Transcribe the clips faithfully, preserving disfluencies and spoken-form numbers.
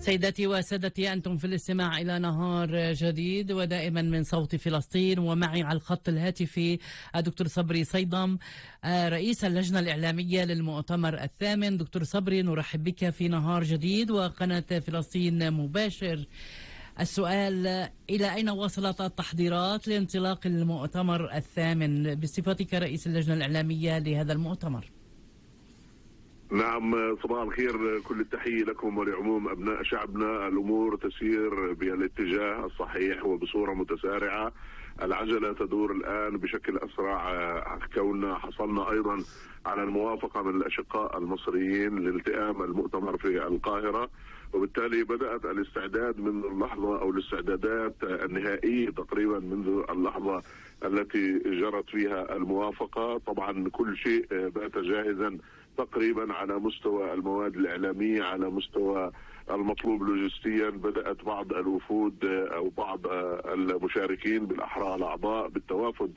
سيداتي وسادتي، أنتم في الاستماع إلى نهار جديد ودائما من صوت فلسطين، ومعي على الخط الهاتفي الدكتور صبري صيدم رئيس اللجنة الإعلامية للمؤتمر الثامن. دكتور صبري، نرحب بك في نهار جديد وقناة فلسطين مباشر. السؤال: إلى أين وصلت التحضيرات لانطلاق المؤتمر الثامن بصفتك رئيس اللجنة الإعلامية لهذا المؤتمر؟ نعم، صباح الخير، كل التحية لكم ولعموم أبناء شعبنا. الأمور تسير بالاتجاه الصحيح وبصورة متسارعة. العجلة تدور الآن بشكل أسرع، كوننا حصلنا أيضا على الموافقة من الأشقاء المصريين لالتئام المؤتمر في القاهرة، وبالتالي بدأت الاستعداد من اللحظة أو الاستعدادات النهائية تقريبا منذ اللحظة التي جرت فيها الموافقة. طبعا كل شيء بات جاهزا تقريبا على مستوى المواد الإعلامية، على مستوى المطلوب لوجستيا. بدأت بعض الوفود أو بعض المشاركين بالأحرى الأعضاء بالتوافد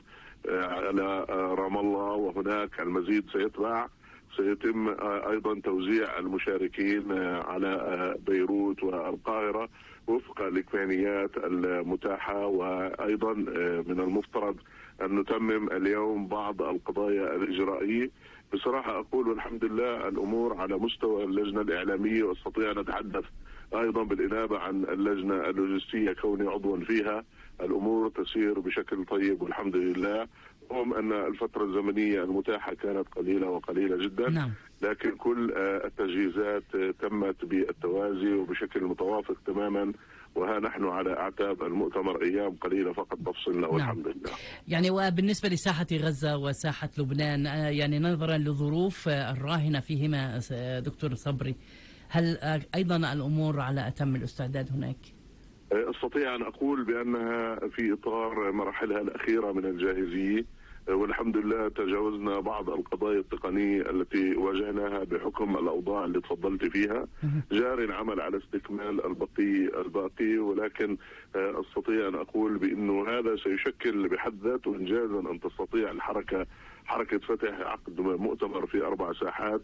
على رام الله، وهناك المزيد سيتبع. سيتم أيضا توزيع المشاركين على بيروت والقاهرة وفق الإمكانيات المتاحة، وأيضا من المفترض أن نتمم اليوم بعض القضايا الإجرائية. بصراحة أقول والحمد لله الأمور على مستوى اللجنة الإعلامية، واستطيع أن أتحدث أيضا بالإنابة عن اللجنة اللوجستية كوني عضوا فيها. الأمور تسير بشكل طيب والحمد لله، رغم أن الفترة الزمنية المتاحة كانت قليلة وقليلة جدا. نعم. لكن كل التجهيزات تمت بالتوازي وبشكل متوافق تماما، وها نحن على أعتاب المؤتمر أيام قليلة فقط تفصلنا والحمد لله. يعني وبالنسبة لساحة غزة وساحة لبنان، يعني نظرا لظروف الراهنة فيهما دكتور صبري، هل أيضا الأمور على أتم الاستعداد هناك؟ أستطيع أن أقول بأنها في إطار مراحلها الأخيرة من الجاهزية، والحمد لله تجاوزنا بعض القضايا التقنية التي واجهناها بحكم الأوضاع اللي تفضلت فيها. جاري العمل على استكمال البقي الباقي، ولكن أستطيع أن أقول بأنه هذا سيشكل بحد ذاته إنجازا أن تستطيع الحركة حركة فتح عقد مؤتمر في أربع ساحات،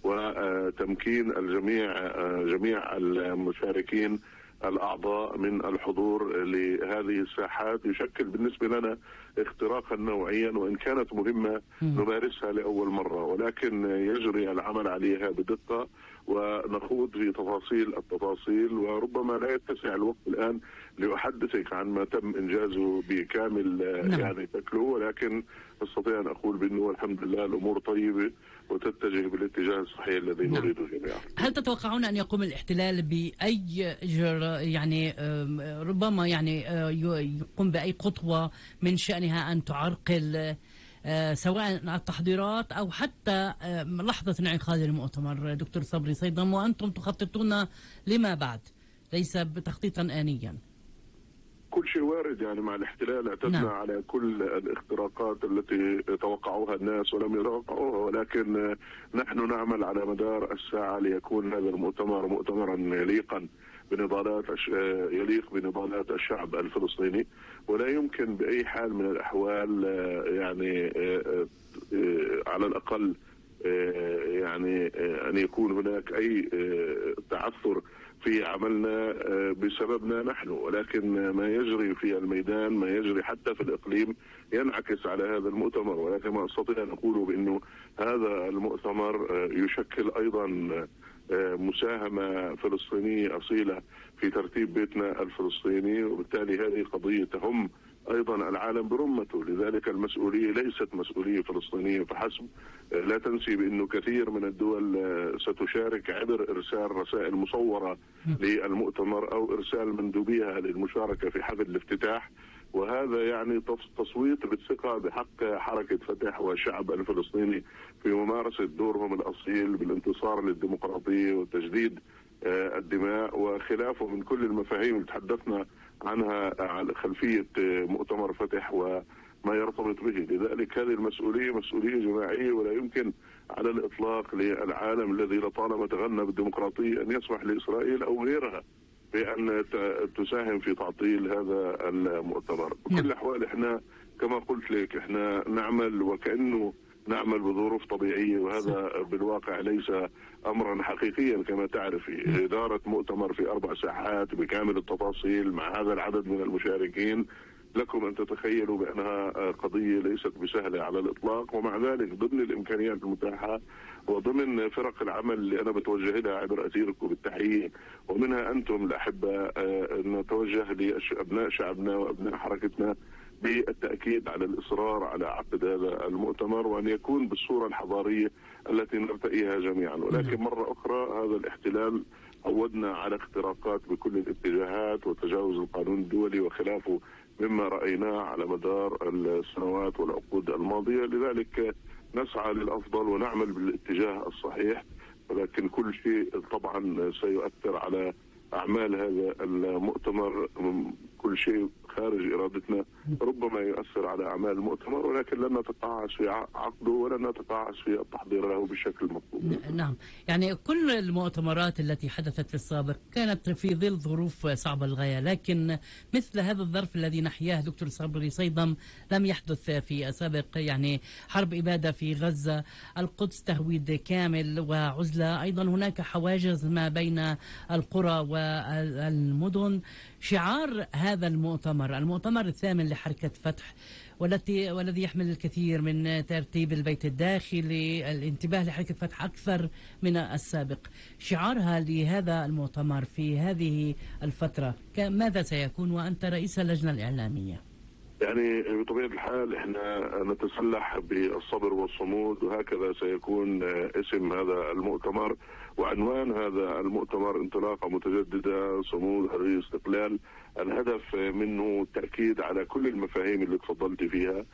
وتمكين الجميع جميع المشاركين الأعضاء من الحضور لهذه الساحات. يشكل بالنسبة لنا اختراقا نوعيا، وإن كانت مهمة نمارسها لأول مرة، ولكن يجري العمل عليها بدقة ونخوض في تفاصيل التفاصيل. وربما لا يتسع الوقت الآن لأحدثك عن ما تم إنجازه بكامل نعم. يعني شكله، ولكن أستطيع أن أقول بأنه الحمد لله الأمور طيبة وتتجه بالاتجاه الصحيح الذي نعم. نريده جميعا. هل تتوقعون أن يقوم الاحتلال بأي جر يعني ربما يعني يقوم بأي خطوة من شأنها أن تعرقل سواء التحضيرات أو حتى لحظة انعقاد المؤتمر دكتور صبري صيدم، وأنتم تخططون لما بعد ليس بتخطيطا آنيا؟ كل شيء وارد، يعني مع الاحتلال اعتدنا نعم. على كل الاختراقات التي توقعوها الناس ولم يتوقعوها، ولكن نحن نعمل على مدار الساعة ليكون هذا المؤتمر مؤتمرا يليقا بنضالات يليق بنضالات الشعب الفلسطيني، ولا يمكن بأي حال من الأحوال يعني على الأقل يعني أن يكون هناك أي تعثر في عملنا بسببنا نحن، ولكن ما يجري في الميدان ما يجري حتى في الإقليم ينعكس على هذا المؤتمر. ولكن ما أستطيع أن أقوله بأنه هذا المؤتمر يشكل أيضا مساهمة فلسطينية أصيلة في ترتيب بيتنا الفلسطيني، وبالتالي هذه قضية تهم أيضا العالم برمته. لذلك المسؤولية ليست مسؤولية فلسطينية فحسب. لا تنسي بأنه كثير من الدول ستشارك عبر إرسال رسائل مصورة للمؤتمر أو إرسال مندوبيها للمشاركة في حفل الافتتاح، وهذا يعني تصويت بالثقة بحق حركة فتح والشعب الفلسطيني في ممارسة دورهم الأصيل بالانتصار للديمقراطية وتجديد الدماء وخلافه من كل المفاهيم اللي تحدثنا عنها على خلفية مؤتمر فتح وما يرتبط به. لذلك هذه المسؤولية مسؤولية جماعية، ولا يمكن على الإطلاق للعالم الذي لطالما تغنى بالديمقراطية أن يسمح لإسرائيل أو غيرها بأن تساهم في تعطيل هذا المؤتمر. بكل الأحوال احنا كما قلت لك احنا نعمل وكأنه نعمل بظروف طبيعية، وهذا بالواقع ليس أمرا حقيقيا كما تعرفي. إدارة مؤتمر في أربع ساحات بكامل التفاصيل مع هذا العدد من المشاركين، لكم أن تتخيلوا بأنها قضية ليست بسهلة على الإطلاق. ومع ذلك ضمن الإمكانيات المتاحة وضمن فرق العمل اللي أنا بتوجه لها عبر أثيركم بالتحية، ومنها أنتم الأحبة، نتوجه لأبناء شعبنا وأبناء حركتنا بالتأكيد على الإصرار على عقد هذا المؤتمر، وأن يكون بالصورة الحضارية التي نرتئيها جميعا. ولكن مرة أخرى هذا الاحتلال عودنا على اختراقات بكل الاتجاهات وتجاوز القانون الدولي وخلافه مما رأيناه على مدار السنوات والعقود الماضية. لذلك نسعى للأفضل ونعمل بالاتجاه الصحيح، ولكن كل شيء طبعا سيؤثر على أعمال هذا المؤتمر. كل شيء خارج إرادتنا ربما يؤثر على أعمال المؤتمر، ولكن لن نتقاعس في عقده ولن نتقاعس في التحضير له بالشكل المطلوب. نعم، يعني كل المؤتمرات التي حدثت في السابق كانت في ظل ظروف صعبة للغاية، لكن مثل هذا الظرف الذي نحياه دكتور صبري صيدم لم يحدث في السابق. يعني حرب إبادة في غزة، القدس تهويد كامل وعزلة، أيضا هناك حواجز ما بين القرى والمدن. شعار هذا المؤتمر، المؤتمر الثامن لحركة فتح، والتي والذي يحمل الكثير من ترتيب البيت الداخلي، الانتباه لحركة فتح أكثر من السابق. شعارها لهذا المؤتمر في هذه الفترة ماذا سيكون وأنت رئيس اللجنة الإعلامية؟ يعني بطبيعة الحال احنا نتسلح بالصبر والصمود، وهكذا سيكون اسم هذا المؤتمر وعنوان هذا المؤتمر: انطلاقة متجددة، صمود، حرية، استقلال. الهدف منه التأكيد على كل المفاهيم اللي تفضلت فيها،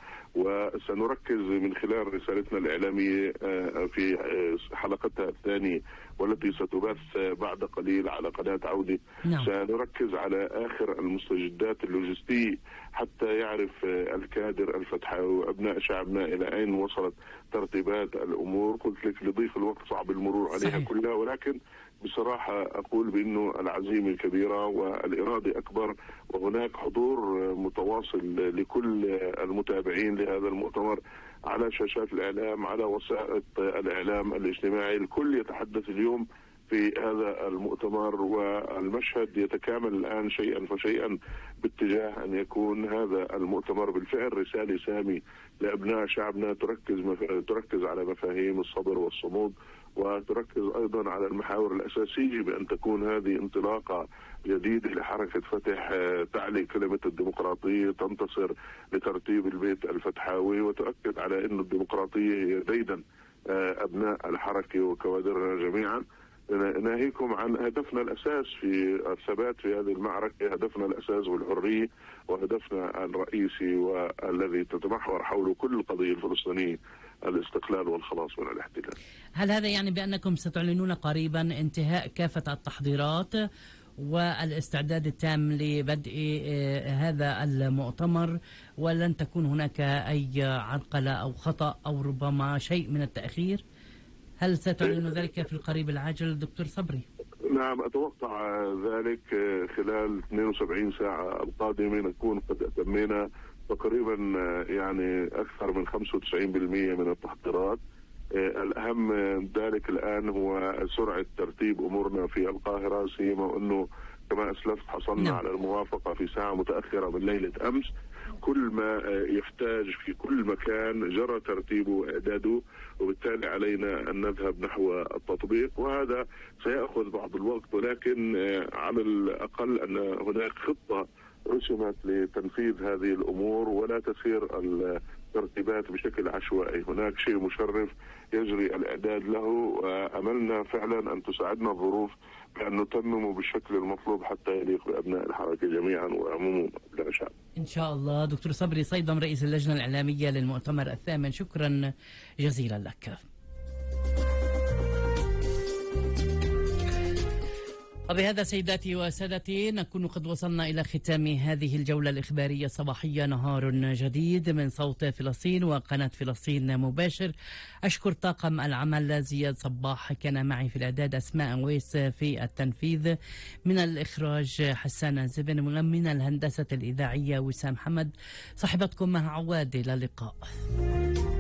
وسنركز من خلال رسالتنا الإعلامية في حلقتها الثانية والتي ستبث بعد قليل على قناة عودة. نعم. سنركز على آخر المستجدات اللوجستية حتى يعرف الكادر الفتحاوي وأبناء شعبنا إلى أين وصلت ترتيبات الأمور. قلت لك لضيق الوقت صعب المرور عليها صحيح. كلها، ولكن بصراحة أقول بأنه العزيمة كبيرة والإرادة أكبر، وهناك حضور متواصل لكل المتابعين لهذا المؤتمر على شاشات الإعلام، على وسائل الإعلام الاجتماعي. الكل يتحدث اليوم في هذا المؤتمر، والمشهد يتكامل الآن شيئا فشيئا باتجاه أن يكون هذا المؤتمر بالفعل رسالة سامية لأبناء شعبنا تركز مف... تركز على مفاهيم الصبر والصمود، وتركز أيضا على المحاور الأساسية بأن تكون هذه انطلاقة جديدة لحركة فتح تعلي كلمة الديمقراطية، تنتصر لترتيب البيت الفتحاوي، وتؤكد على أن الديمقراطية هي ديدا أبناء الحركة وكوادرنا جميعا. ناهيكم عن هدفنا الأساس في الثبات في هذه المعركة، هدفنا الأساس والحرية، وهدفنا الرئيسي والذي تتمحور حوله كل القضية الفلسطينية: الاستقلال والخلاص من الاحتلال. هل هذا يعني بأنكم ستعلنون قريبا انتهاء كافة التحضيرات والاستعداد التام لبدء هذا المؤتمر، ولن تكون هناك أي عرقلة أو خطأ أو ربما شيء من التأخير؟ هل ستعلن ذلك في القريب العاجل دكتور صبري؟ نعم، أتوقع ذلك خلال اثنين وسبعين ساعة القادمة نكون قد أتمينا تقريبا يعني أكثر من خمسة وتسعين بالمئة من التحضيرات. الأهم من ذلك الآن هو سرعة ترتيب أمورنا في القاهرة، سيما أنه كما أسلفت حصلنا نعم. على الموافقة في ساعة متأخرة من ليلة أمس. كل ما يحتاج في كل مكان جرى ترتيبه وإعداده، وبالتالي علينا أن نذهب نحو التطبيق، وهذا سيأخذ بعض الوقت، ولكن على الأقل أن هناك خطة رسمت لتنفيذ هذه الأمور ولا تسير الترتيبات بشكل عشوائي. هناك شيء مشرف يجري الإعداد له، وأملنا فعلا أن تساعدنا الظروف بأن نتممه بالشكل المطلوب حتى يليق بأبناء الحركة جميعا وعموم أبناء الشعب. إن شاء الله. دكتور صبري صيدم رئيس اللجنة الإعلامية للمؤتمر الثامن، شكرا جزيلا لك. وبهذا سيداتي وسادتي نكون قد وصلنا إلى ختام هذه الجولة الإخبارية الصباحية، نهار جديد من صوت فلسطين وقناة فلسطين مباشر. أشكر طاقم العمل: زياد صباح كان معي في الإعداد، أسماء ويس في التنفيذ، من الإخراج حسان زبن، من الهندسة الإذاعية وسام حمد. صاحبتكم مها عواد، إلى اللقاء.